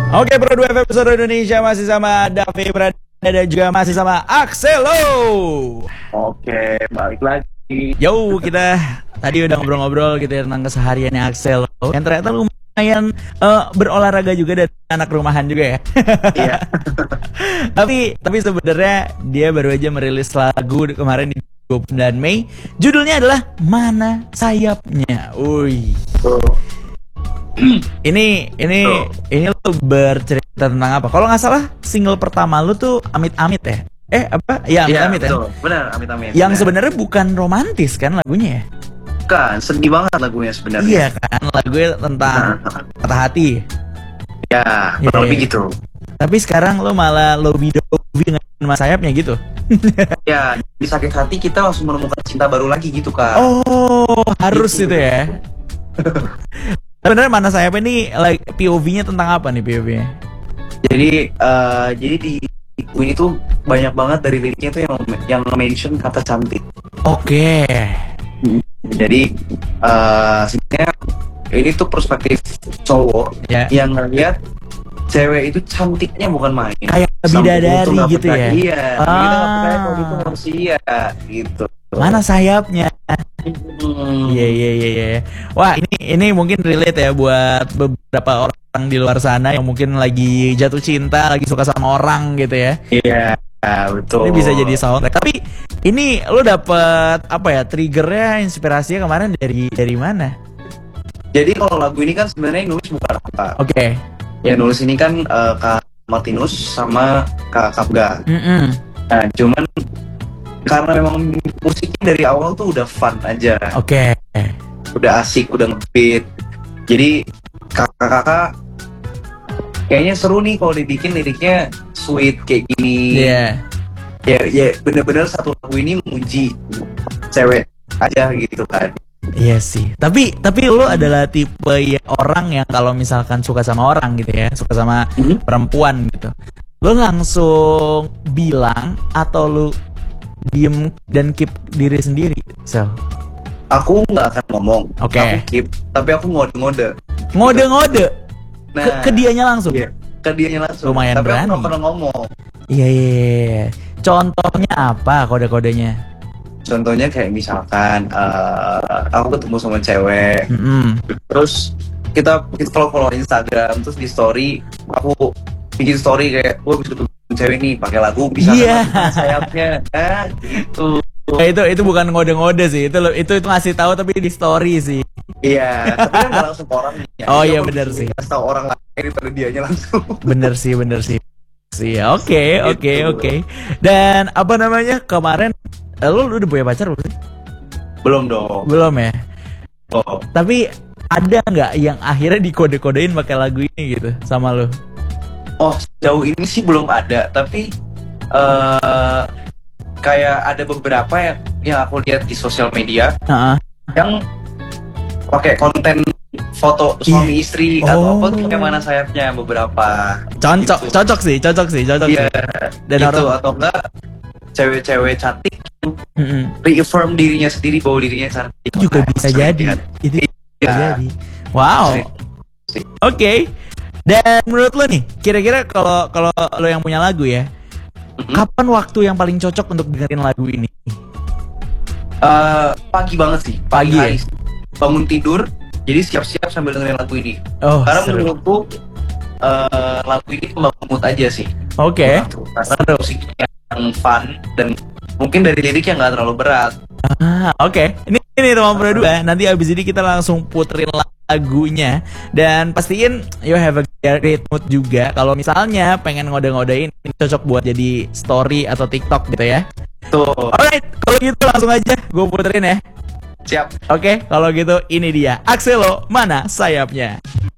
Oke, Pro 2 FM Seluruh Indonesia masih sama Davi Prada dan juga masih sama Axelo. Oke, balik lagi. Yo, kita tadi udah ngobrol-ngobrol gitu ya tentang kesehariannya Axelo. Yang ternyata lumayan berolahraga juga dan anak rumahan juga ya. Iya. Tapi sebenarnya dia baru aja merilis lagu kemarin di 29 Mei. Judulnya adalah Mana Sayapnya. Uy. Ini lu bercerita tentang apa? Kalau nggak salah single pertama lu tuh Amit-Amit ya? Apa? Ya Amit-Amit ya. Benar, Amit-Amit. Yang sebenarnya bukan romantis kan lagunya ya? Bukan, sedih banget lagunya sebenarnya. Iya kan, lagunya tentang patah hati. Ya, kurang lebih gitu. Tapi sekarang lu malah lovey-dovey dengan Mas Sayapnya gitu. Ya, di sakit hati kita langsung menemukan cinta baru lagi gitu, Kak. Oh, harus itu ya. Sebenarnya Mana Sayapnya ini like, POV-nya tentang apa nih POV-nya? Jadi di buku ini tuh banyak banget dari liriknya tuh yang mention kata cantik. Oke. Jadi sebenarnya ini tuh perspektif cowok yang ngeliat cewek itu cantiknya bukan main. Kayak bidadari gitu ya? Iya. Kita nggak percaya kalau itu manusia gitu. Mana sayapnya? Iya. Wah, ini mungkin relate ya buat beberapa orang di luar sana yang mungkin lagi jatuh cinta, lagi suka sama orang gitu ya. Iya, betul. Ini bisa jadi soundtrack. Tapi ini lo dapet apa ya? Triggernya, inspirasinya kemarin dari mana? Jadi kalau lagu ini kan sebenarnya nulis bukan apa. Oke. Ya nulis ini kan Kak Martinus sama Kak Kapga. Nah, cuman karena memang musiknya dari awal tuh udah fun aja. Oke. Udah asik, udah ngebeat. Jadi kakak-kakak kayaknya seru nih kalau dibikin liriknya sweet kayak gini. Iya. Ya bener-bener satu lagu ini menguji cewek aja gitu kan. Iya sih. Tapi lu adalah tipe ya orang yang kalau misalkan suka sama orang gitu ya, suka sama perempuan gitu, lu langsung bilang atau lu diem dan keep diri sendiri? So, aku nggak akan ngomong. Oke. Aku keep, tapi aku ngode-ngode. Ngode-ngode. Nah, ke dianya langsung. Iya, ke dianya langsung. Lumayan tapi berani. Aku nggak pernah ngomong. Iya. Contohnya apa kode-kodenya? Contohnya kayak misalkan aku ketemu sama cewek, terus kita follow Instagram, terus di story aku bikin story kayak gue bisa ketemu cewek nih pakai lagu bisa kan sayapnya, gitu. Itu bukan ngode-ngode sih, itu ngasih tahu tapi di story sih. Iya, tapi kan nggak langsung ke orangnya. Oh iya benar sih. Kasih tahu orang lain daripada dianya langsung. Bener sih. Oke. Dan apa namanya kemarin? Lu udah punya pacar belum sih? Belum dong. Belum ya? Oh. Tapi ada nggak yang akhirnya dikode-kodein pakai lagu ini gitu sama lu? Oh, sejauh ini sih belum ada. Tapi kayak ada beberapa yang aku lihat di sosial media yang pakai konten foto suami istri atau apa tuh kayak Mana Sayapnya beberapa. Cocok sih. Iya. Dan itu atau enggak cewek-cewek cantik reaffirm dirinya sendiri bahwa dirinya cantik. Juga bisa jadi. Itu bisa jadi. Wow. Oke. Dan menurut lo nih, kira-kira kalau lo yang punya lagu ya, kapan waktu yang paling cocok untuk dengerin lagu ini? Pagi banget sih. Pagi ya? Bangun tidur, jadi siap-siap sambil dengerin lagu ini. Oh, karena seru. menurutku lagu ini membangun mood aja sih. Oke. Karena musiknya yang fun dan mungkin dari liriknya nggak terlalu berat. Oke. Ini teman Pro 2. Nanti abis ini kita langsung puterin lagunya dan pastiin you have a great mood juga. Kalau misalnya pengen ngode-ngodein, ini cocok buat jadi story atau TikTok gitu ya. Tuh. Alright, kalau gitu langsung aja gue puterin ya. Siap. Oke, kalau gitu ini dia Axelo Mana Sayapnya.